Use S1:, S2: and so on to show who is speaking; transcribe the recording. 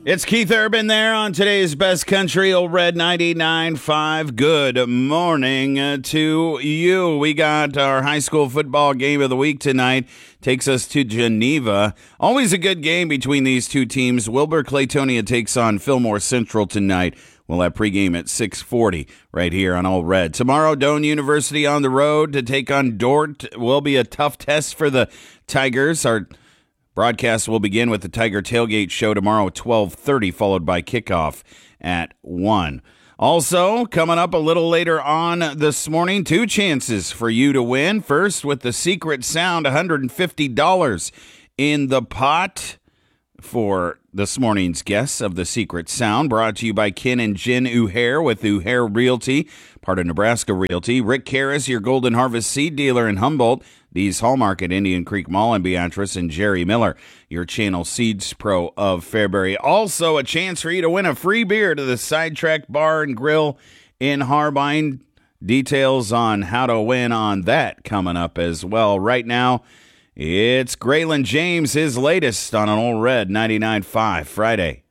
S1: It's Keith Urban there on today's Best Country, Old Red 99.5. Good morning to you. We got our high school football game of the week tonight. Takes us to Geneva. Always a good game between these two teams. Wilbur Claytonia takes on Fillmore Central tonight. We'll have pregame at 6:40 right here on Old Red. Tomorrow, Doane University on the road to take on Dordt. Will be a tough test for the Tigers. Our broadcast will begin with the Tiger Tailgate Show tomorrow at 12:30, followed by kickoff at 1. Also, coming up a little later on this morning, two chances for you to win. First, with the Secret Sound, $150 in the pot for this morning's guests of the Secret Sound, brought to you by Ken and Jen Uhair with Uhair Realty, part of Nebraska Realty. Rick Karras, your Golden Harvest seed dealer in Humboldt. These Hallmark at Indian Creek Mall in Beatrice, and Jerry Miller, your Channel Seeds Pro of Fairbury. Also, a chance for you to win a free beer to the Sidetrack Bar and Grill in Harbine. Details on how to win on that coming up as well. Right now, it's Graylin James, his latest on an Old Red 99.5 Friday.